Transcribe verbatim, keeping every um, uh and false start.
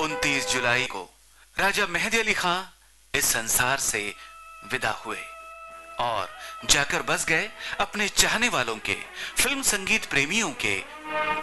उनतीस जुलाई को राजा मेहदी अली खां इस संसार से विदा हुए और जाकर बस गए अपने चाहने वालों के, फिल्म संगीत प्रेमियों के